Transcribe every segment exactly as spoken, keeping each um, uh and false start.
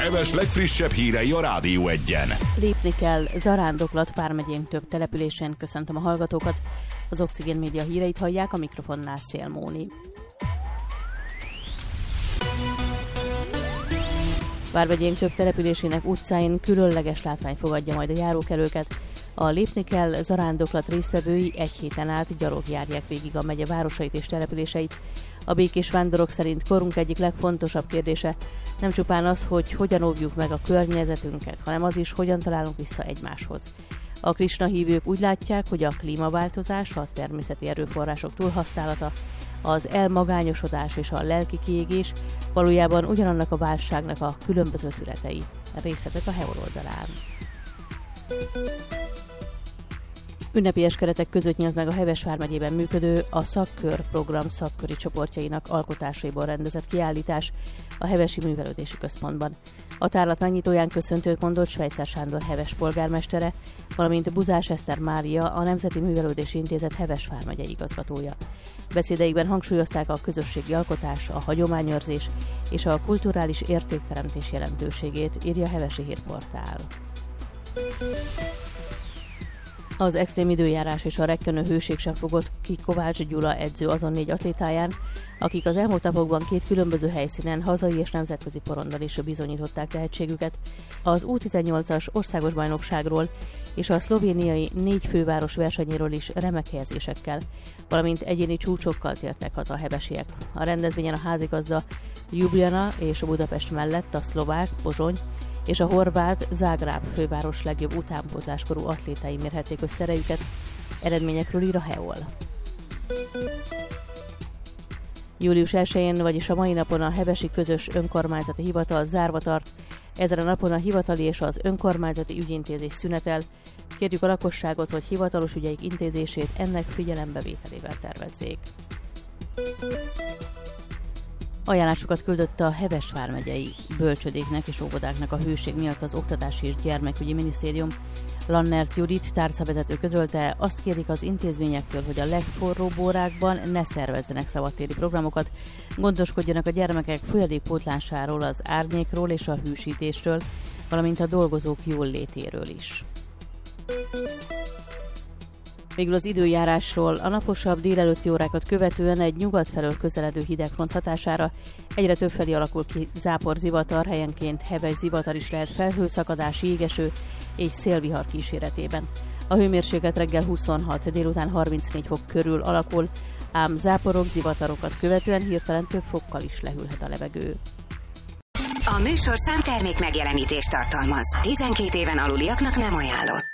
Heves legfrissebb hírei a Rádió Egyen. Lépni kell, zarándoklat vármegyénk több településen. Köszöntöm a hallgatókat. Az Oxigén Média híreit hallják, a mikrofonnál Szél Móni. Vármegyénk több településének utcáin különleges látvány fogadja majd a járókelőket. A Lépni kell, zarándoklat résztvevői egy héten át gyalog járják végig a megye városait és településeit. A békés vándorok szerint korunk egyik legfontosabb kérdése nem csupán az, hogy hogyan óvjuk meg a környezetünket, hanem az is, hogyan találunk vissza egymáshoz. A Krisna hívők úgy látják, hogy a klímaváltozás, a természeti erőforrások túlhasználata, az elmagányosodás és a lelki kiégés valójában ugyanannak a válságnak a különböző tünetei. Részletek a Heol oldalán. Ünnepélyes keretek között nyílt meg a Heves vármegyében működő, a Szakkör program szakköri csoportjainak alkotásaiból rendezett kiállítás a Hevesi Művelődési Központban. A tárlat megnyitóján köszöntőt mondott Svejcer Sándor Heves polgármestere, valamint Buzás Eszter Mária, a Nemzeti Művelődési Intézet Heves vármegyei igazgatója. Beszédeikben hangsúlyozták a közösségi alkotás, a hagyományőrzés és a kulturális értékteremtés jelentőségét, írja a Hevesi Hírportál. Az extrém időjárás és a rekkönő hőség sem fogott ki Kovács Gyula edző azon négy atlétáján, akik az elmúlt napokban két különböző helyszínen, hazai és nemzetközi porondon is bizonyították tehetségüket. Az U tizennyolcas országos bajnokságról és a szlovéniai négy főváros versenyéről is remek helyezésekkel, valamint egyéni csúcsokkal tértek haza a hevesiek. A rendezvényen a házigazda Ljubljana és a Budapest mellett a szlovák, Pozsony és a horvát Zágráb főváros legjobb utánpótláskorú atlétái mérhették össze erejüket. Eredményekről ír a Heol. július elsején, vagyis a mai napon a Hevesi Közös Önkormányzati Hivatal zárva tart. Ezen a napon a hivatali és az önkormányzati ügyintézés szünetel. Kérjük a lakosságot, hogy hivatalos ügyeik intézését ennek figyelembevételével tervezzék. Ajánlásokat küldött a Heves vármegyei bölcsödéknek és óvodáknak a hőség miatt az Oktatási és Gyermekügyi Minisztérium. Lannert Judit tárcavezető közölte, azt kérik az intézményektől, hogy a legforróbb órákban ne szervezzenek szabadtéri programokat, gondoskodjanak a gyermekek folyadékpótlásáról, az árnyékról és a hűsítésről, valamint a dolgozók jól létéről is. Végül az időjárásról. A naposabb délelőtti órákat követően egy nyugat felől közeledő hidegfront hatására egyre többfelé alakul ki zápor zivatar, helyenként heves zivatar is lehet, felhőszakadás, jégeső és szélvihar kíséretében. A hőmérséklet reggel huszonhat, délután harmincnégy fok körül alakul, ám záporok, zivatarokat követően hirtelen több fokkal is lehűlhet a levegő. A műsorszám termék megjelenítést tartalmaz. tizenkét éven aluliaknak nem ajánlott.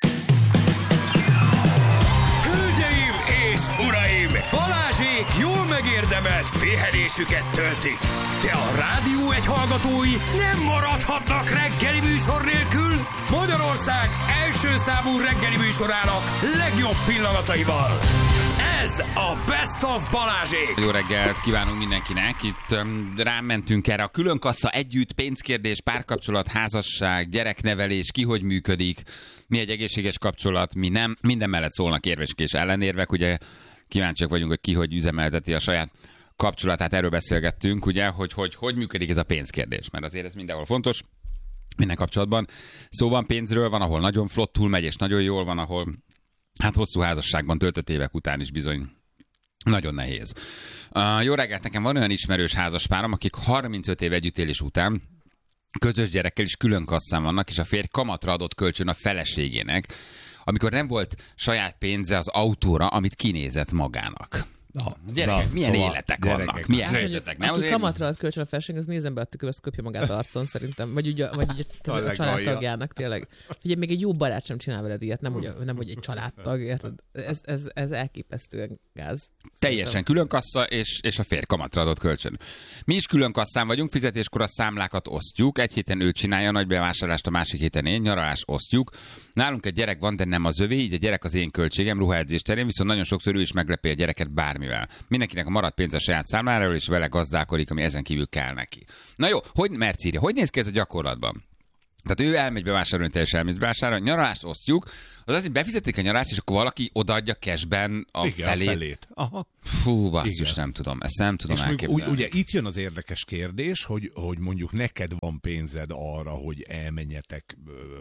Hölgyeim és uraim! Balázsék jól megérdemelt pihenésüket töltik. De a Rádió egy hallgatói nem maradhatnak reggeli műsor nélkül. Magyarország első számú reggeli műsorának legjobb pillanataival. Ez a Best of Balázsék! Jó reggelt kívánunk mindenkinek. Itt um, rám mentünk erre a különkassa együtt, pénzkérdés, párkapcsolat, házasság, gyereknevelés, ki hogy működik, mi egy egészséges kapcsolat, mi nem. Minden mellett szólnak érvek és ellenérvek, ugye kíváncsiak vagyunk, hogy ki hogy üzemelteti a saját kapcsolatát, erről beszélgettünk, ugye, hogy hogy, hogy működik ez a pénzkérdés, mert azért ez mindenhol fontos, minden kapcsolatban. Szó van pénzről, van, ahol nagyon flottul megy, és nagyon jól, van, ahol hát hosszú házasságban töltött évek után is bizony nagyon nehéz. Uh, jó reggelt, nekem van olyan ismerős házaspárom, akik harmincöt év együttélés után közös gyerekkel is külön kasszán vannak, és a férj kamatra adott kölcsön a feleségének, amikor nem volt saját pénze az autóra, amit kinézett magának. Na, gyerekek, na, milyen szóval életek gyerekek, vannak, milyen helyzetek. Aki azért... kamatra ad kölcsön a felség, az nézzen be a tükörbe, azt köpje magát arcon szerintem. Vagy ugye, vagy ugye a, a családtagjának tényleg. Figyelj, még egy jó barát sem csinál veled ilyet, nem, ugye, nem hogy egy családtag, érted? Ez, ez, ez elképesztően gáz. Teljesen külön kassa, és, és a férj kamatra adott kölcsön. Mi is külön kasszán vagyunk, fizetéskor a számlákat osztjuk, egy héten ő csinálja a nagy bevásárlást, a másik héten én, nyaralás osztjuk. Nálunk egy gyerek van, de nem az övé, így a gyerek az én költségem, ruhaedzés terén, viszont nagyon sokszor ő is meglepi a gyereket bármivel. Mindenkinek a maradt pénz a saját számláról, és vele gazdálkodik, ami ezen kívül kell neki. Na jó, hogy Mercíri, hogy néz ki ez a gyakorlatban? Tehát ő elmegy bevásárolni, teljes elmész bevásárolni, nyaralást osztjuk, az azért befizetik a nyarást, és akkor valaki odaadja cashben a Igen, felét. a felét. Aha. Fú, basszus, Igen. nem tudom, ezt nem tudom és elképzelni. Úgy, ugye itt jön az érdekes kérdés, hogy, hogy mondjuk neked van pénzed arra, hogy elmenjetek,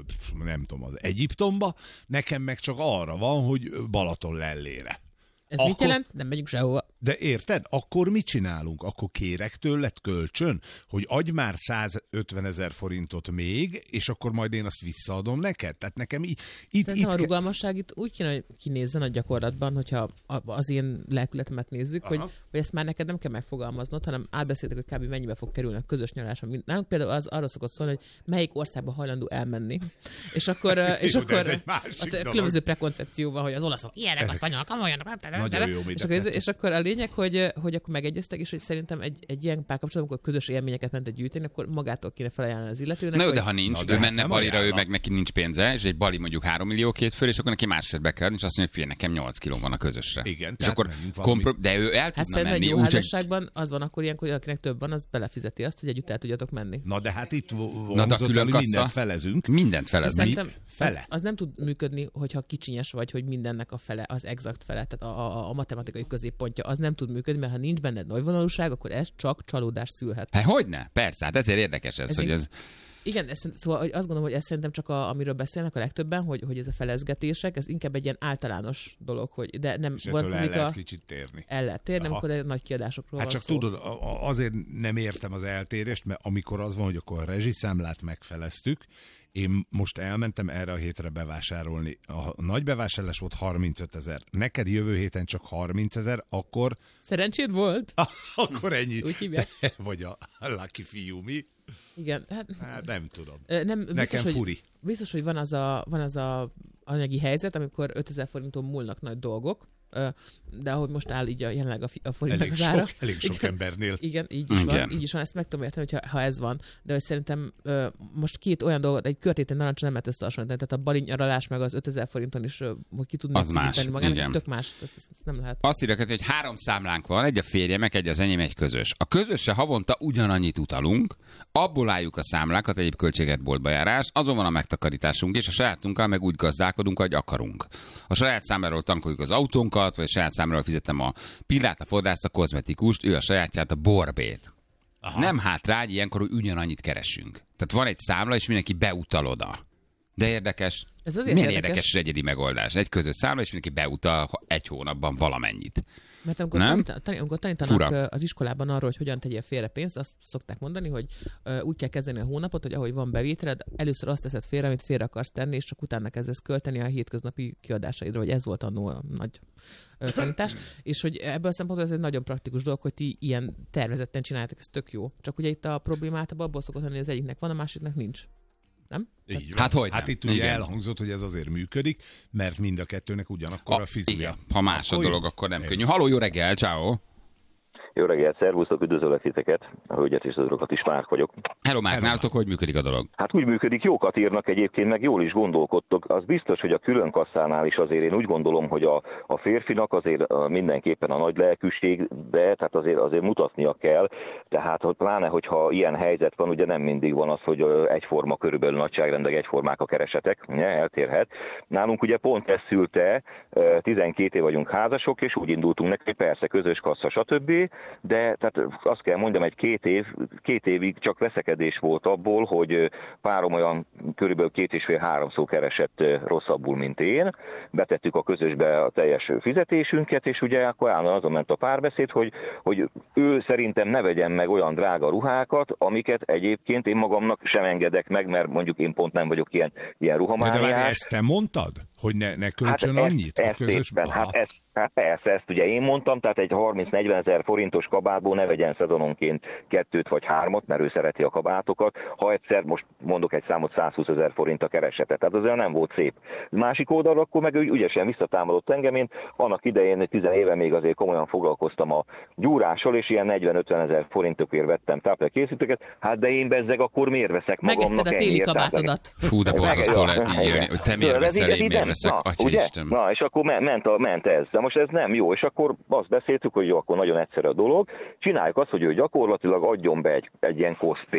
nem tudom, az Egyiptomba, nekem meg csak arra van, hogy Balaton lellére. Ez Akkor... mit jelent? Nem megyünk sehova. De érted? Akkor mit csinálunk? Akkor kérek tőled kölcsön, hogy adj már százötvenezer forintot még, és akkor majd én azt visszaadom neked? Tehát nekem í- itt... Szerintem itt a rugalmasság itt úgy kéne, hogy kinézzen a gyakorlatban, hogyha az én lelkületemet nézzük, hogy, hogy ezt már neked nem kell megfogalmaznod, hanem átbeszéltek, hogy kb. Mennyibe fog kerülni a közös nyaralás. Nálunk például az arra szokott szólni, hogy melyik országba hajlandó elmenni. És akkor, és Jó, akkor a különböző prekoncepció van, hogy az olaszok ilyenek, a spanyolok amolyanok, nagyon jó, és akkor, és akkor a lényeg, hogy, hogy akkor megegyeztek, és hogy szerintem egy, egy ilyen párkapcsolatban, amikor közös élményeket mentek gyűjteni, akkor magától kéne felajánlani az illetőnek. Na jó, hogy... de ha nincs, Na, de ő hát menne nem balira, ő ajánlom. meg neki nincs pénze, és egy bali mondjuk három millió két föl, és akkor neki másfél be kell adni, és azt mondja, hogy figyelj, nekem nyolc kiló van a közösre. Igen, és tehát akkor menjünk valami- kompro- de ő el Hát tudna szerintem egy menni. jó Úgy, hogy... házasságban az van akkor ilyenkor, hogy akinek több van, az belefizeti azt, hogy együtt el tudjatok menni. Na de hát itt Na, de a hangzott külön el, hogy kassa? mindent felezünk. Mindent De felez. szerintem Fele? Az, az nem tud működni, hogyha kicsinyes vagy, hogy mindennek a fele, az exakt fele, tehát a, a, a matematikai középpontja, az nem tud működni, mert ha nincs benned nagyvonalúság, akkor ez csak csalódás szülhet. Hát hogyne? Persze, hát ezért érdekes ez, Ez hogy így- ez... Igen, ez, szóval hogy azt gondolom, hogy ez szerintem csak a, amiről beszélnek a legtöbben, hogy, hogy ez a felezgetések, ez inkább egy ilyen általános dolog, hogy de nem És ettől el vonatkozik lehet a... kicsit térni. El lehet térni, Aha. amikor egy nagy kiadásokról Hát van csak szó. tudod, a- a- azért nem értem az eltérést, mert amikor az van, hogy akkor a rezsiszámlát megfeleztük, én most elmentem erre a hétre bevásárolni. A nagy bevásárlás volt harmincötezer. Neked jövő héten csak harmincezer, akkor, Szerencséd volt? akkor ennyi. Úgy hívják? Te vagy a lucky fiú, mi? Igen, hát Hát nem tudom. Ö, Nem, biztos, Nekem hogy, furi. Biztos, hogy van az a, van az a anyagi helyzet, amikor ötezer forinton múlnak nagy dolgok, ö, de ahogy most áll így a, jelenleg a, fi- a forintnak Elég az ára. sok, elég sok Igen. embernél. Igen, így is Igen. van, így is van, ezt meg tudom érteni, hogyha, ha ez van, de hogy szerintem ö, most két olyan dolgot, egy körtéten narancs nem lehet összehasonlítani, tehát a balintnyaralás meg az ötezer forinton is, ö, hogy ki tudnak Az más, szigítani magának, ez igen. tök más, ezt, ezt, ezt nem lehet. Azt írják, hogy három számlánk van, egy a férjemek, egy az enyém, egy közös. A közösre havonta ugyanannyit utalunk, abból álljuk a számlákat, egyéb költséget boltba járás, azon van a megtakarításunk, és a sajátunkkal meg úgy gazdálkodunk, ahogy akarunk. A saját számláról tankoljuk az autónkat, vagy a saját számláról fizetem a pillát, a fodrászt, a kozmetikust, ő a sajátját, a borbét. Aha. Nem hátrány ilyenkor, hogy ugyanannyit keresünk. Tehát van egy számla, és mindenki beutal oda. De érdekes. Ez azért Milyen érdekes. érdekes és egyedi megoldás. Egy közös számla, és mindenki beutal egy hónapban valamennyit. Mert amikor, Nem? tanít, tanít, amikor tanítanak Fura. Fura. az iskolában arról, hogy hogyan tegyél félre pénzt, azt szokták mondani, hogy ö, úgy kell kezdeni a hónapot, hogy ahogy van bevételed, először azt teszed félre, amit félre akarsz tenni, és csak utána kezdesz költeni a hétköznapi kiadásaidra, vagy ez volt annó a nagy ö, tanítás. És hogy ebből a szempontból ez egy nagyon praktikus dolog, hogy ti ilyen tervezetten csináljátok, ez tök jó. Csak ugye itt a probléma általában abból szokott lenni, hogy az egyiknek van, a másiknak nincs. Nem? Így van. Hát hogy Hát nem. itt ugye Igen. elhangzott, hogy ez azért működik, mert mind a kettőnek ugyanakkor a, a fizúja. Igen, ha más Akkor a dolog, jó. akkor nem Igen. könnyű. Haló, jó reggel, ciao. Jó reggelt, szervusztok, üdvözöllek titeket, a hölgyet és az urakat is, Márk vagyok. Hello, Márk, Hello, nálatok hogy működik a dolog? Hát úgy működik, jókat írnak egyébként, meg jól is gondolkodtok. Az biztos, hogy a külön kasszánál is azért én úgy gondolom, hogy a, a férfinak azért mindenképpen a nagy lelkűségbe, tehát azért, azért mutatnia kell. Tehát hogy pláne, hogyha ilyen helyzet van, ugye nem mindig van az, hogy egyforma, körülbelül nagyságrendek egyformák a keresetek, ugye, eltérhet. Nálunk ugye pont ez szülte, tizenkét év vagyunk házasok, és úgy indultunk neki, persze közös kassa, stb. De tehát azt kell mondjam, egy két év, két évig csak veszekedés volt abból, hogy párom olyan körülbelül két és fél háromszor keresett rosszabbul, mint én. Betettük a közösbe a teljes fizetésünket, és ugye akkor állandóan azon ment a párbeszéd, hogy, hogy ő szerintem ne vegyen meg olyan drága ruhákat, amiket egyébként én magamnak sem engedek meg, mert mondjuk én pont nem vagyok ilyen, ilyen De várj, ruhamániás. ezt te mondtad? Hogy ne, ne költsön Hát annyit? ezt, a ezt közös... éppen, hát, ezt, hát persze, ezt ugye én mondtam, tehát egy harminc-negyven ezer forintos kabátból ne vegyen szezononként kettőt vagy hármat, mert ő szereti a kabátokat. Ha egyszer, most mondok egy számot, százhúszezer forint a keresete, tehát az olyan nem volt szép. Másik oldalról akkor meg ő ügyesen visszatámadott engem, én annak idején tizen éve még azért komolyan foglalkoztam a gyúrással, és ilyen negyven-ötven ezer forintokért vettem táplálkészítőket, hát de én bezzeg akkor miért veszek magamnak Megetted a téli ennyiért kabátodat. Fú, de borzasztó Meg- lehet így élni, hogy te miért Tudod, ez veszel, így- én így miért nem- veszek, na, atya ugye? Isten. Na, és akkor me- ment, a, ment ez. De most ez nem jó, és akkor azt beszéltük, hogy jó, akkor nagyon egyszerű a dolog. Csináljuk azt, hogy ő gyakorlatilag adjon be egy, egy ilyen kosztpénzt,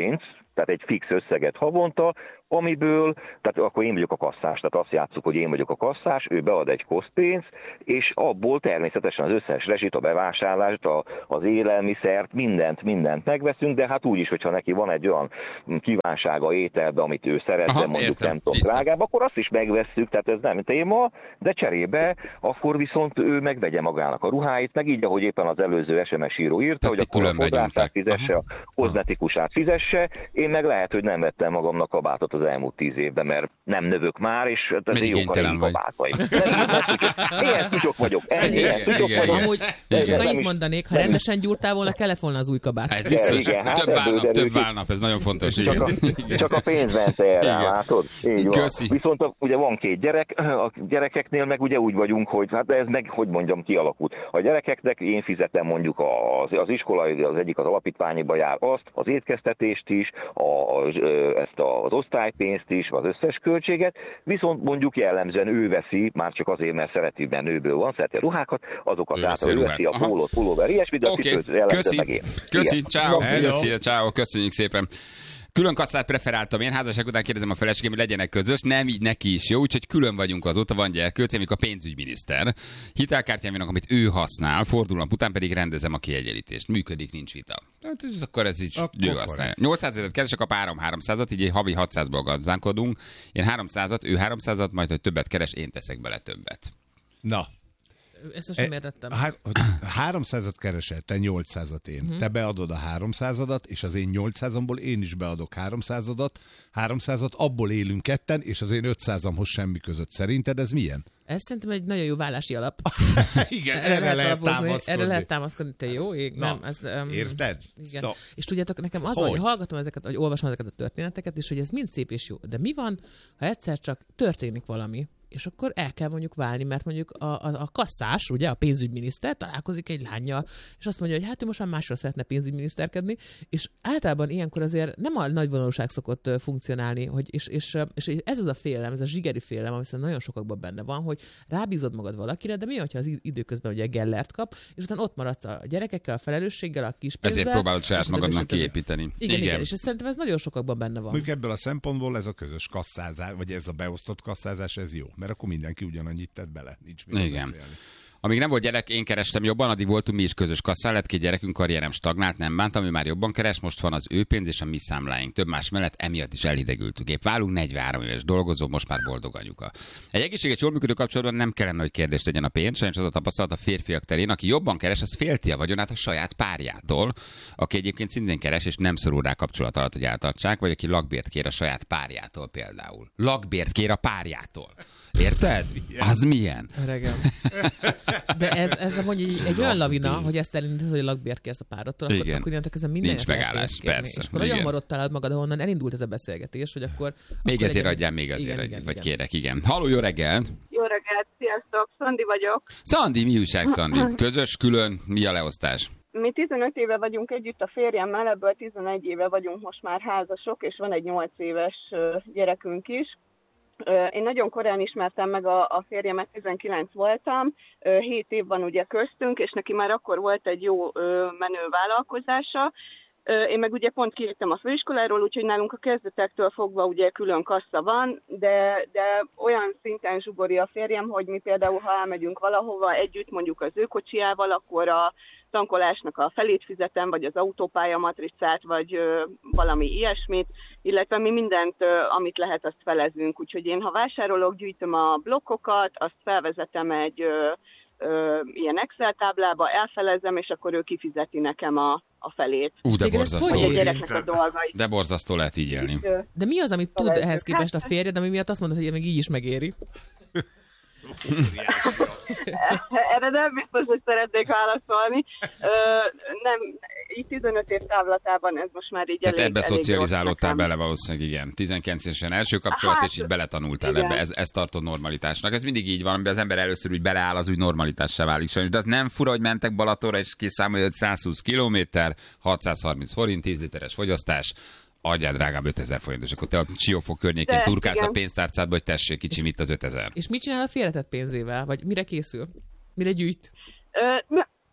tehát egy fix összeget havonta, amiből, tehát akkor én vagyok a kasszás, tehát azt játsszuk, hogy én vagyok a kasszás, ő bead egy kosztpénzt, és abból természetesen az összes rezsit, a bevásárlást, a, az élelmiszert, mindent, mindent megveszünk, de hát úgyis, hogyha neki van egy olyan kívánsága ételbe, amit ő szeretne, Aha, mondjuk értem, nem tudom, drágább, akkor azt is megvesszük, tehát ez nem téma, de cserébe akkor viszont ő megvegye magának a ruháit, meg így, ahogy éppen az előző es em es író írta, tehát hogy akkor a fodrászát fizesse, Aha. a kozmetikusát fizesse, én meg lehet, hogy nem vettem magamnak kabátot az elmúlt tíz évben, mert nem növök már, és ez egy jó karégi kabátaim. Ilyen szücsök vagyok. Ilyen szücsök vagyok. Amúgy csak annyit mondanék, ha rendesen gyúrtál volna, kellett volna az új kabát. Ez biztos. Igen, hát több válnap, több válnap, ez nagyon fontos. Csak a, csak a pénz ment erre, látod? Így van. Viszont a, ugye van két gyerek, a gyerekeknél meg ugye úgy vagyunk, hogy hát ez meg, hogy mondjam, kialakult. A gyerekeknek én fizetem mondjuk az, az iskolai, az egyik az alapítványiba jár azt, az étkeztetést is, a, ezt az osztálypénzt is, az összes költséget, viszont mondjuk jellemzően ő veszi, már csak azért, mert szereti, mert nőből van, szereti a ruhákat, azokat át, ő veszi a pólót, pulóver, ilyesmi, de okay. azt jellemzően meg én. Köszi, ciao, ciao, köszönjük szépen. Külön kasszát preferáltam én, házasság után kérdezem a feleségem, hogy legyenek közös, nem így neki is jó, úgyhogy külön vagyunk azóta, van gyerkőcém, a pénzügyminiszter. Hitelkártyám vannak, amit ő használ, fordulat után pedig rendezem a kiegyenlítést. Működik, nincs vita. Tehát ez, akkor ez így ő használja. nyolcszázezret keresek, a párom háromszázat, így egy havi hatszázból gazdálkodunk. Én háromszázat, ő háromszázat, majd hogy többet keres, én teszek bele többet. Na. Ezt most nem értettem. Há- háromszázat keresel, te nyolcszázat én. Uh-huh. Te beadod a háromszázadat, és az én nyolcszázamból én is beadok háromszázadat. háromszázat, abból élünk ketten, és az én ötszázamhoz semmi között. Szerinted ez milyen? Ez szerintem egy nagyon jó vállási alap. Igen, erre, erre lehet támaszkodni. Erre lehet támaszkodni, te jó ég? Na, nem, ez, um, érted? Igen. So. És tudjátok, nekem az, hogy? hogy hallgatom ezeket, hogy olvasom ezeket a történeteket, és hogy ez mind szép és jó. De mi van, ha egyszer csak történik valami, és akkor el kell mondjuk válni, mert mondjuk a, a, a kasszás, ugye, a pénzügyminiszter találkozik egy lánnyal, és azt mondja, hogy hát ő most már másra szeretne pénzügyminiszterkedni, és általában ilyenkor azért nem a nagyvonalúság szokott uh, funkcionálni, hogy, és, és, és ez az a félelem, ez a zsigeri félelem, ami nagyon sokakban benne van, hogy rábízod magad valakire, de mi, hogyha az időközben ugye Gellert kap, és utána ott maradsz a gyerekekkel, a felelősséggel, a kis pénzzel. Ezért próbálod saját magadnak kiépíteni. Igen, igen, igen, és szerintem ez nagyon sokakban benne van. Mondjuk ebből a szempontból ez a közös kasszázás, vagy ez a beosztott kasszázás, ez jó, mert akkor mindenki ugyanannyit tett bele, nincs mit igen. beszélni. Amíg nem volt gyerek, én kerestem jobban, addig voltunk mi is közös kasszán, lett két gyerekünk, karrierem stagnált, nem bántam, ő már jobban keres, most van az ő pénz és a mi számláink. Több más mellett emiatt is elhidegültünk. Épp válunk, negyvenhárom éves dolgozó, most már boldog anyuka. Egy egészséges, jól működő kapcsolatban nem kellene, hogy kérdést tegyen a pénz, sajnos az a tapasztalat a férfiak terén, aki jobban keres, az félti a vagyonát a saját párjától, aki egyébként szintén keres, és nem szorul rá kapcsolat alatt, hogy eltartsák, vagy aki lakbért kér a saját párjától például. Lakbért kér a párjától. Érted? Az milyen? Öregem. De ez, ez mondja, egy, egy olyan lavina, hogy ezt elindítod, hogy lakbért kérsz a párodtól, akkor, akkor innentől kezdve minden nincs megállás, persze. És akkor olyan marott találod magad, ahonnan elindult ez a beszélgetés, hogy akkor... Még akkor ezért adjál, még azért, igen, igen, vagy igen. kérek, igen. Halló, jó reggelt! Jó reggelt, sziasztok, Szandi vagyok. Szandi, mi újság, Szandi? Közös, külön, mi a leosztás? Mi tizenöt éve vagyunk együtt a férjemmel, ebből tizenegy éve vagyunk most már házasok, és van egy nyolc éves gyerekünk is. Én nagyon korán ismertem meg a, a férjemet, tizenkilenc voltam, hét év van ugye köztünk, és neki már akkor volt egy jó menő vállalkozása. Én meg ugye pont kijöttem a főiskoláról, úgyhogy nálunk a kezdetektől fogva ugye külön kassa van, de, de olyan szinten zsugori a férjem, hogy mi például, ha elmegyünk valahova együtt, mondjuk az ő kocsijával, akkor a tankolásnak a felét fizetem, vagy az autópálya matricát, vagy ö, valami ilyesmit, illetve mi mindent, ö, amit lehet, azt felezünk. Úgyhogy én, ha vásárolok, gyűjtöm a blokkokat, azt felvezetem egy ö, ö, ilyen Excel táblába, elfelezem, és akkor ő kifizeti nekem a, a felét. Ú, de borzasztó. Vagy a gyereknek a dolgait. De borzasztó lehet így élni. De mi az, amit tud ehhez képest a férjed, ami miatt azt mondod, hogy még így is megéri? Erre nem biztos, hogy szeretnék válaszolni. Ö, nem, így tizenöt év távlatában ez most már így Tehát elég, ebbe elég szocializálódtál bele valószínűleg, igen. tizenkilenc évesen első kapcsolat, hát, és így beletanultál igen. ebbe. Ez, ez tartod normalitásnak. Ez mindig így van, amiben az ember először úgy beleáll, az úgy normalitássá válik sajnos. De az nem fura, hogy mentek Balatonra, és kiszámolja, hogy százhúsz kilométer, hatszázharminc forint, tíz literes fogyasztás. Adjál drágább ötezer forintos, akkor te a Siófok környékén de, turkálsz igen. a pénztárcádba, hogy tessék, kicsim itt az ötezer. És mit csinál a félretett pénzével? Vagy mire készül? Mire gyűjt? Ö,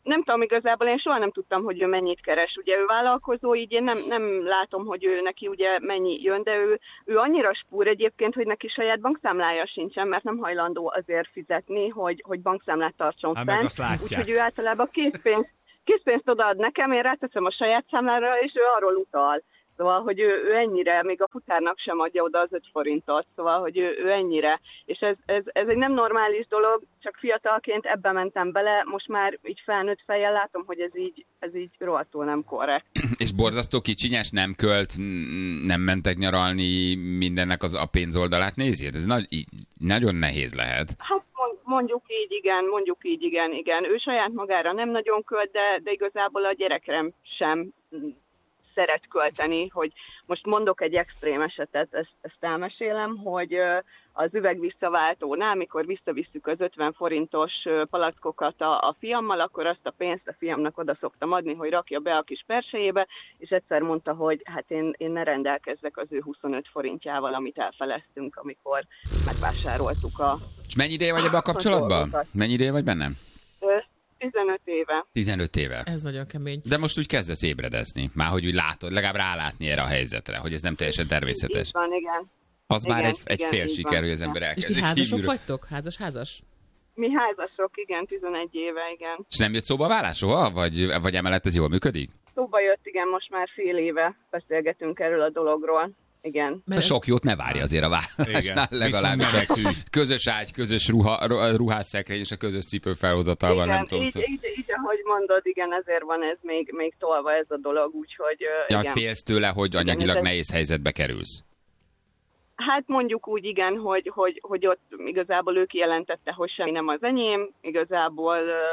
nem tudom, igazából én soha nem tudtam, hogy ő mennyit keres. Ugye ő vállalkozó, így én nem, nem látom, hogy ő neki ugye mennyi jön, de ő, ő annyira spúr egyébként, hogy neki saját bankszámlája sincsen, mert nem hajlandó azért fizetni, hogy, hogy bankszámlát tartson fenn. Úgyhogy ő általában készpénzt, készpénzt odaad nekem, én ráteszem a saját számlára, és ő arról utal. Szóval, hogy ő, ő ennyire, még a futárnak sem adja oda az öt forintot, szóval, hogy ő, ő ennyire. És ez, ez, ez egy nem normális dolog, csak fiatalként ebbe mentem bele, most már így felnőtt fejjel látom, hogy ez így, ez így rohadtul nem korrekt. És borzasztó kicsinyes, nem költ, nem mentek nyaralni, mindennek az a pénzoldalát nézi? Ez nagy, nagyon nehéz lehet. Hát mondjuk így, igen, mondjuk így, igen, igen. Ő saját magára nem nagyon költ, de, de igazából a gyerekre sem szeret költeni, hogy most mondok egy extrém esetet, ezt, ezt elmesélem, hogy az üvegvisszaváltónál, mikor visszavisszük az ötven forintos palackokat a, a fiammal, akkor azt a pénzt a fiamnak oda szoktam adni, hogy rakja be a kis persejébe, és egyszer mondta, hogy hát én, én ne rendelkezzek az ő huszonöt forintjával, amit elfeleztünk, amikor megvásároltuk a... És mennyi ideje vagy ebbe a kapcsolatban? Mennyi ideje vagy bennem? tizenöt éve. tizenöt éve. Ez nagyon kemény. De most úgy kezdesz ébredezni. Már hogy úgy látod, legalább rálátni erre a helyzetre, hogy ez nem teljesen természetes. Így van, igen. Az igen, már egy, egy igen, fél siker, van, hogy az ember elkezd. És ti házasok kívülről... vagytok? Házas-házas? Mi házasok, igen, tizenegy éve, igen. És nem jött szóba a vállás soha? Vagy, vagy emellett ez jól működik? Szóba jött, igen, most már fél éve beszélgetünk erről a dologról. Igen. Mert sok jót ne várja azért a vállásnál, legalábbis a közös ágy, közös ruha, ruhásszekrény és a közös cipő felhozatalban, igen, nem tudom. Így, így, így, ahogy mondod, igen, ezért van ez még, még tolva ez a dolog, úgyhogy ja, igen. Félsz tőle, hogy anyagilag igen, nehéz helyzetbe kerülsz. Hát mondjuk úgy, igen, hogy, hogy, hogy ott igazából ő kijelentette, hogy semmi nem az enyém, igazából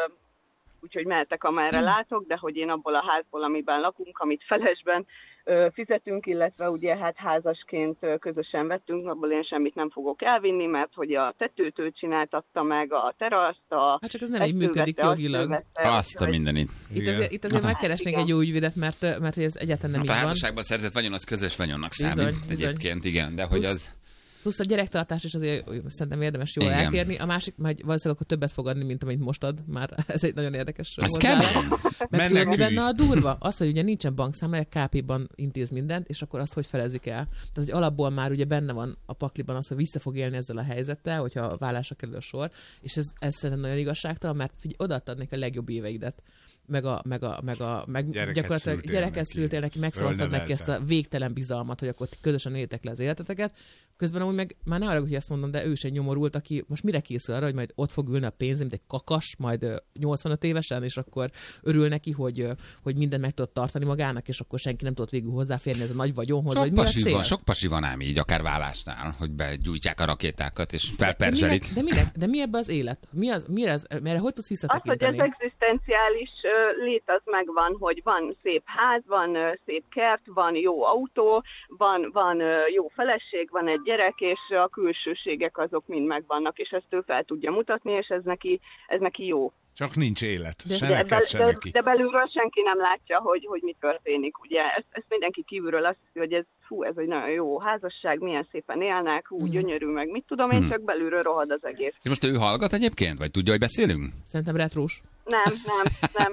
úgyhogy mehetek, amerre látok, de hogy én abból a házból, amiben lakunk, amit felesben fizetünk, illetve ugye hát házasként közösen vettünk, abból én semmit nem fogok elvinni, mert hogy a tetőt ő csináltatta meg, a teraszt, a... Hát csak ez nem így működik jogilag. Azt a mindenit. Itt azért, itt azért megkeresnék egy jó ügyvédet, mert, mert ez egyáltalán nem hát így van. A házasságban szerzett vagyon az közös vagyonnak számít. Bizony, bizony. Egyébként igen, de hogy plusz, az... Plusz a gyerektartás is azért szerintem érdemes jól igen. elkérni. A másik, majd valószínűleg akkor többet fog adni, mint amit most ad. Már ez egy nagyon érdekes hozzáállás. Mert tudod, mi benne a durva? Az, hogy ugye nincsen bankszámlája, ká pé-ban intéz mindent, és akkor azt hogy felezik el. Tehát, hogy alapból már ugye benne van a pakliban az, hogy vissza fog élni ezzel a helyzettel, hogyha a vállásra kerül a sor, és ez, ez szerintem nagyon igazságtalan, mert figyelj, odaadtad neki a legjobb éveidet. meg a, meg a, meg a meg gyereket gyakorlatilag szültél gyereket neki, szültél neki, megszavaztad neki ezt a végtelen bizalmat, hogy akkor közösen éltek le az életeteket. Közben amúgy meg már ne arra, hogy ezt mondom, de ő is egy nyomorult, aki most mire készül arra, hogy majd ott fog ülni a pénz, mint egy kakas, majd nyolcvanöt évesen, és akkor örül neki, hogy, hogy mindent meg tudott tartani magának, és akkor senki nem tudott végül hozzáférni ez a nagy vagyonhoz. Sok, vagy pasi, mi a van, sok pasi van ám így, akár vállásnál, hogy begyújtják a rakétákat, és felperzselik. De, de, de, de, de mi ebbe az élet? Mi az, mi az, mert hogy tudsz visszatekinteni? Az, hogy az egzisztenciális lét az megvan, hogy van szép ház, van szép kert, van jó autó, van, van jó feleség, van egy gyerek, és a külsőségek azok mind megvannak, és ezt ő fel tudja mutatni, és ez neki, ez neki jó. Csak nincs élet, de, se de, neked, de, se de, neki. De belülről senki nem látja, hogy, hogy mi történik, ugye. Ezt, ezt mindenki kívülről azt hiszi, hogy ez, fú, ez egy nagyon jó házasság, milyen szépen élnek, hú, mm. gyönyörű, meg mit tudom én, mm. csak belülről rohad az egész. És most ő hallgat egyébként, vagy tudja, hogy beszélünk? Szerintem retrós. Nem, nem, nem.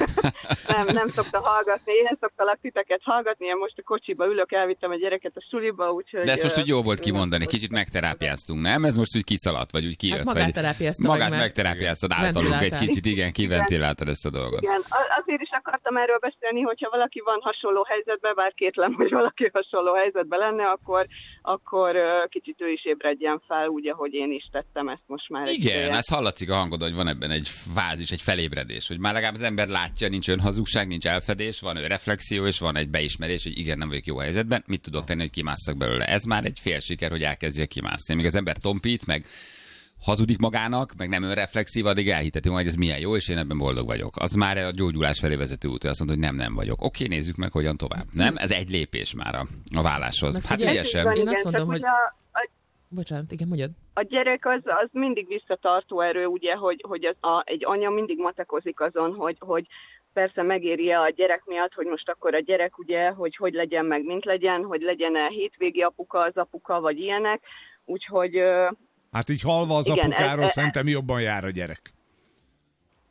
nem, nem szokta hallgatni. Én szoktalak titeket hallgatni, én most a kocsiba ülök, elvittem a gyereket a suliba, úgyhogy... De ezt most úgy jó volt kimondani, kicsit megterápiáztunk, nem? Ez most úgy kiszaladt, vagy úgy kijött? Hát magát terápiáztam. Magát megterápiáztad általunk egy kicsit, igen, kiventiláltad ezt a dolgot. Igen, azért is akartam erről beszélni, hogyha valaki van hasonló helyzetben, bár kétlem, hogy valaki hasonló helyzetben lenne, akkor, akkor kicsit ő is ébredjen fel, úgy, ahogy én is tettem ezt most már. Igen, ez hallatszik a hangod, hogy van ebben egy fázis, egy felébredés, hogy már legalább az ember látja, nincs önhazugság, nincs elfedés, van önreflexió, és van egy beismerés, hogy igen, nem vagyok jó helyzetben, mit tudok tenni, hogy kimásszak belőle. Ez már egy fél siker, hogy elkezdje kimászni. Míg az ember tompít, meg hazudik magának, meg nem önreflexív, addig elhiteti majd, ez milyen jó, és én ebben boldog vagyok. Az már a gyógyulás felé vezető út, azt mondta, hogy nem, nem vagyok. Oké, nézzük meg, hogyan tovább. Nem? Ez egy lépés már a, a válláshoz. Hát ügyesen. Én azt mondom, hogy... A, a... Bocsánat, igen, mondjad. A gyerek az, az mindig visszatartó erő, ugye, hogy, hogy az a, egy anya mindig matekozik azon, hogy, hogy persze megéri-e a gyerek miatt, hogy most akkor a gyerek, ugye, hogy hogy legyen meg, mint legyen, hogy legyen-e hétvégi apuka az apuka, vagy ilyenek. Úgyhogy... Hát így halva az igen, apukáról ez, szerintem jobban jár a gyerek.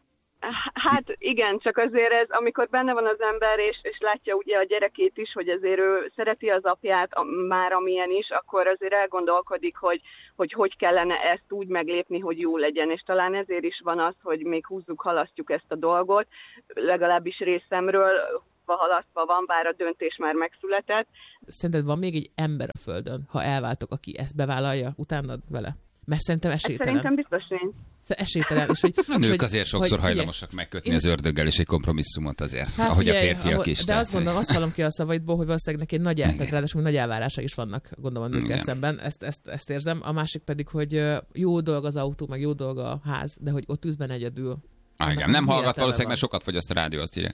Hát igen, csak azért ez, amikor benne van az ember, és, és látja ugye a gyerekét is, hogy azért ő szereti az apját, a, már amilyen is, akkor azért elgondolkodik, hogy, hogy hogy kellene ezt úgy meglépni, hogy jó legyen. És talán ezért is van az, hogy még húzzuk, halasztjuk ezt a dolgot, legalábbis részemről halasztva van, bár a döntés már megszületett. Szerinted van még egy ember a földön, ha elváltok, aki ezt bevállalja utánad vele? Mert szerintem esélytelen. Szerintem biztos én. Esélytelen. És hogy, a nők hogy, azért sokszor hogy, hajlamosak megkötni én... az ördöggel és egy kompromisszumot azért, hát, ahogy figyelj, a férfiak ahol, is. De tehát. azt gondolom, azt hallom ki a szavaidból, hogy valószínűleg neki egy nagy, el, ráadásul nagy elvárása is vannak, gondolom a nőkkel szemben. Ezt, ezt, ezt érzem. A másik pedig, hogy jó dolog az autó, meg jó dolog a ház, de hogy ott üzben egyedül. Ah, igen, nem hallgat valószínűleg, mert sokat fogyaszt a rádió, azt írja.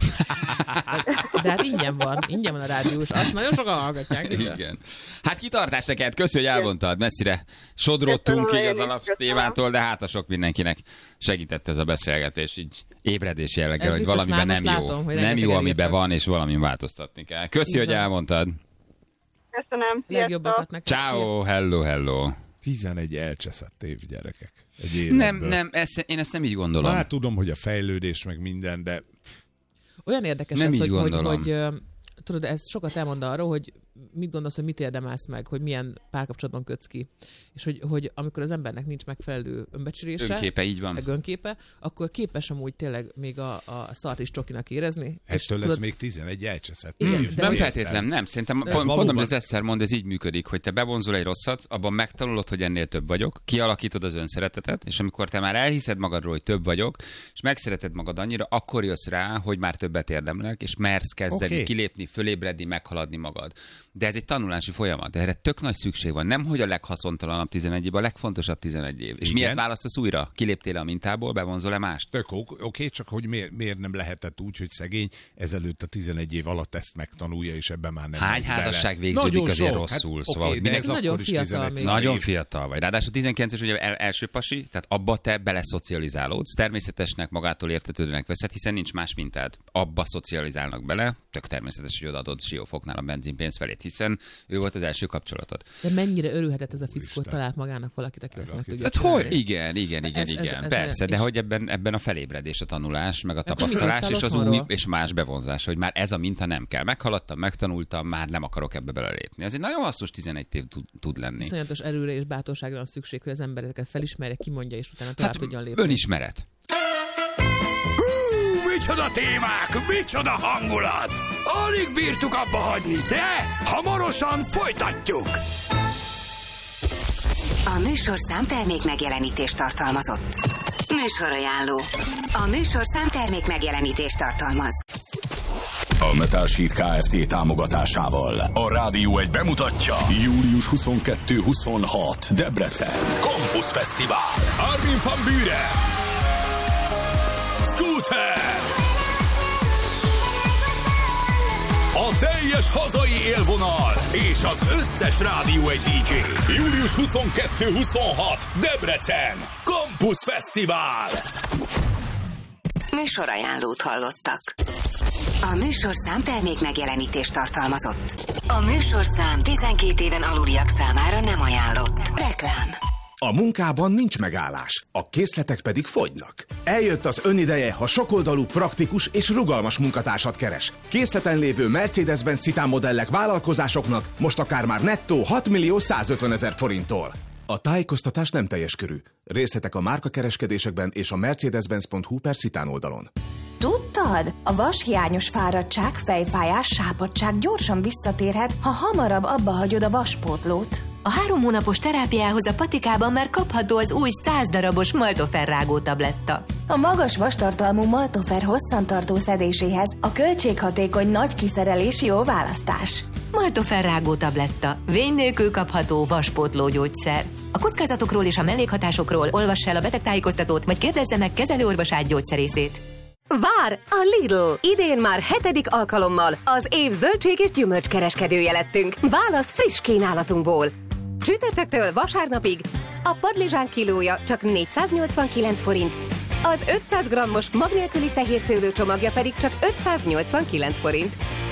De hát ingyen van, ingyen van a rádió, és azt nagyon sokan hallgatják. Igen. igen. Hát kitartás neked, köszi, hogy elmondtad. Messzire sodródtunk így az alaptémától, de hát a sok mindenkinek segített ez a beszélgetés, így ébredés jelleggel, hogy valamiben nem jó. Látom, nem jó, amiben van, és valamin változtatni kell. Köszi, hogy elmondtad. Köszönöm. Legjobbakat neked. Ciao, hello, hello. tizenegy elcseszett év, gyerekek. Nem, nem, ezt, én ezt nem így gondolom. Hát tudom, hogy a fejlődés meg minden, de... Olyan érdekes nem ez, hogy, hogy, hogy tudod, ez sokat elmond arról, hogy mit gondolsz, hogy mit érdemelsz meg, hogy milyen párkapcsolatban kötsz ki. És hogy, hogy amikor az embernek nincs megfelelő önbecsülése, önképe, így van. meg önképe, akkor képes amúgy tényleg még a, a szart is csokinak érezni. Ettől lesz tudod... még tizenegy elcseszett. Igen, mm, nem feltétlen, nem. Szerintem pont, pont, amit az Eszer mond, ez így működik, hogy te bevonzol egy rosszat, abban megtanulod, hogy ennél több vagyok, kialakítod az önszeretetet, és amikor te már elhiszed magadról, hogy több vagyok, és megszereted magad annyira, akkor jössz rá, hogy már többet érdemlek, és mersz kezdeni, okay. kilépni, fölébredni, meghaladni magad. De ez egy tanulási folyamat, de erre tök nagy szükség van. Nem, hogy a leghaszontalanabb tizenegy év, a legfontosabb tizenegy év. És igen? Miért választasz újra? Kiléptél a mintából, bevonzol-e mást? Tök oké, okay, csak hogy miért, miért nem lehetett úgy, hogy szegény ezelőtt a tizenegy év alatt ezt megtanulja, és ebben már nem. Hány házasság végződik nagyon azért sok. Rosszul? Hát, szóval, okay, hogy minek nagyon fiatal. Nagyon fiatal vagy. Ráadásul tizenkilences ugye el, első pasi, tehát abba te beleszocializálódsz. Természetesnek, magától értetődőnek veszed, hiszen nincs más mintád. Abba szocializálnak bele, tök természetes, hogy odaadod Siófoknál a benzinpénz felét, hiszen ő volt az első kapcsolatod. De mennyire örülhetett ez a fickó, hogy talált magának valakit, aki ezt meg tudja hát hogy? Igen, igen, igen, ez, igen. Ez, ez persze, de hogy ebben, ebben a felébredés, a tanulás, meg a tapasztalás, és az új és más bevonzás, hogy már ez a minta nem kell. Meghaladtam, megtanultam, már nem akarok ebbe belelépni. Ez egy nagyon hasznos tizenegy év tud, tud lenni. Iszonyatos erőre és bátorságra van szükség, hogy az embereket felismerje, kimondja, és utána tovább hát, tudjon lépni. Önismeret. Micsoda témák, micsoda hangulat! Alig bírtuk abba hagyni, de hamarosan folytatjuk! A műsorszám termék megjelenítést tartalmazott. Műsorajánló. A műsorszám termék megjelenítést tartalmaz. A Metal Sheet Kft. Támogatásával a Rádió egy bemutatja július huszonkettő huszonhat Debrecen Campus Fesztivál. Armin van Buuren, Scooter, a teljes hazai élvonal és az összes Rádió egy dé dzsé. július huszonkettő huszonhat Debrecen Campus Fesztivál. Műsorajánlót hallottak. A műsorszám termék megjelenítést tartalmazott. A műsorszám tizenkét éven aluliak számára nem ajánlott. Reklám. A munkában nincs megállás, a készletek pedig fogynak. Eljött az önideje, ha sokoldalú, praktikus és rugalmas munkatársat keres. Készleten lévő Mercedes-Benz Citan modellek vállalkozásoknak most akár már nettó hat millió százötvenezer forinttól. A tájékoztatás nem teljes körű. Részletek a márkakereskedésekben és a mercedes-benz pont hu per Citan oldalon. Tudtad? A vashiányos fáradtság, fejfájás, sápadtság gyorsan visszatérhet, ha hamarabb abba hagyod a vaspótlót. A három hónapos terápiához a patikában már kapható az új száz darabos Maltofer rágó tabletta. A magas vastartalmú Maltofer hosszantartó szedéséhez a költséghatékony nagy kiszerelés jó választás. Maltofer rágó tabletta. Vény nélkül kapható vaspótló gyógyszer. A kockázatokról és a mellékhatásokról olvass el a betegtájékoztatót, vagy kérdezze meg kezelőorvosát, gyógyszerészét. Vár a Lidl! Idén már hetedik alkalommal az év zöldség és gyümölcskereskedője lettünk. Válasz friss kínálatunkból. Csütörtöktől vasárnapig a padlizsán kilója csak négyszáznyolcvankilenc forint, az ötszáz grammos mag nélküli fehér szőlő csomagja pedig csak ötszáznyolcvankilenc forint.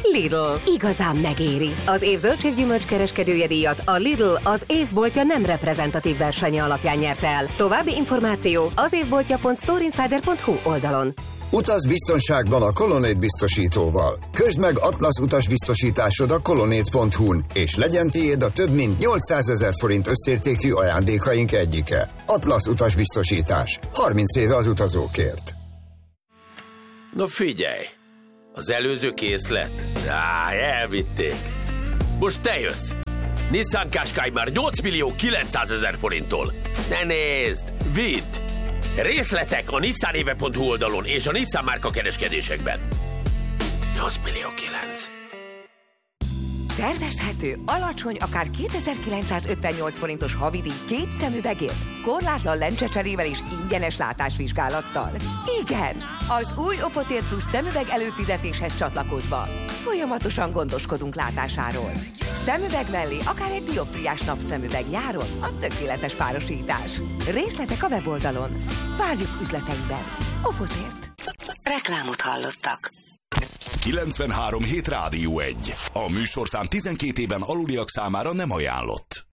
Lidl. Igazán megéri. Az év zöldséggyümölcs kereskedője díjat a Lidl az évboltja nem reprezentatív versenye alapján nyerte el. További információ az évboltja pont storeinsider pont hu oldalon. Utaz biztonságban a Colonnade biztosítóval. Közd meg Atlasz utasbiztosításod a colonnade pont hu-n, és legyen tiéd a több mint nyolcszázezer forint összértékű ajándékaink egyike. Atlasz utasbiztosítás. harminc éve az utazókért. Na figyelj! Az előző készlet? Á, elvitték. Most te jössz. Nissan Qashqai már nyolc millió kilencszázezer forinttól. Ne nézd! Vidd! Részletek a nissanéve pont hu oldalon és a Nissan márka kereskedésekben. nyolc millió kilenc. Tervezhető, alacsony, akár kétezer-kilencszázötvennyolc forintos havidíj két szemüvegért, korlátlan lencsecserével és ingyenes látásvizsgálattal. Igen, az új Oppotér Plus szemüveg előfizetéshez csatlakozva folyamatosan gondoskodunk látásáról. Szemüveg mellé akár egy dioptriás napszemüveg nyáron a tökéletes párosítás. Részletek a weboldalon. Várjuk üzleteinkben. Oppotért. Reklámot hallottak. kilencvenhárom hét Rádió egy. A műsorszám tizenkét éven aluliak számára nem ajánlott.